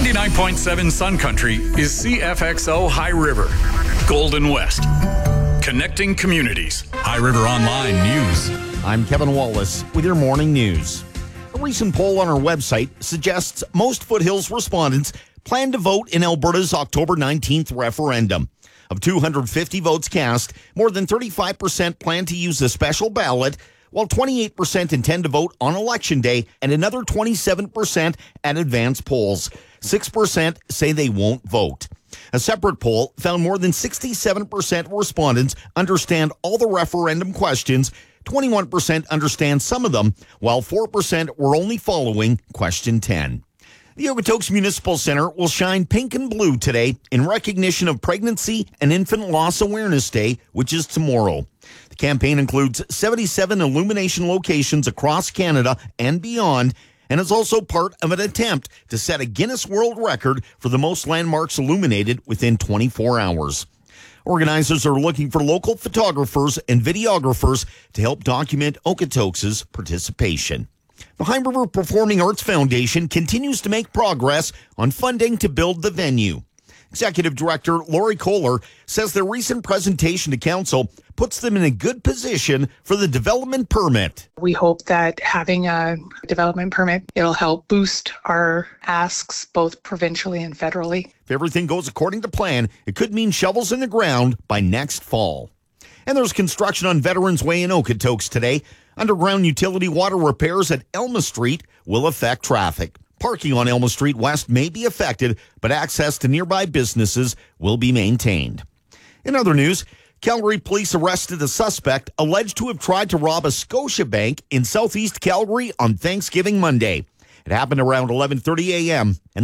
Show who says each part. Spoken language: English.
Speaker 1: 99.7 Sun Country is CFXO High River, Golden West. Connecting communities. High River Online News.
Speaker 2: I'm Kevin Wallace with your morning news. A recent poll on our website suggests most Foothills respondents plan to vote in Alberta's October 19th referendum. Of 250 votes cast, more than 35% plan to use a special ballot, while 28% intend to vote on Election Day and another 27% at advance polls. 6% say they won't vote. A separate poll found more than 67% of respondents understand all the referendum questions. 21% understand some of them, while 4% were only following question 10. The Okotoks Municipal Center will shine pink and blue today in recognition of Pregnancy and Infant Loss Awareness Day, which is tomorrow. The campaign includes 77 illumination locations across Canada and beyond, and is also part of an attempt to set a Guinness World Record for the most landmarks illuminated within 24 hours. Organizers are looking for local photographers and videographers to help document Okotoks' participation. The High River Performing Arts Foundation continues to make progress on funding to build the venue. Executive Director Lori Kohler says their recent presentation to council puts them in a good position for the development permit.
Speaker 3: We hope that having a development permit, it'll help boost our asks both provincially and federally.
Speaker 2: If everything goes according to plan, it could mean shovels in the ground by next fall. And there's construction on Veterans Way in Okotoks today. Underground utility water repairs at Elma Street will affect traffic. Parking on Elma Street West may be affected, but access to nearby businesses will be maintained. In other news, Calgary police arrested a suspect alleged to have tried to rob a Scotiabank in southeast Calgary on Thanksgiving Monday. It happened around 11:30 a.m. and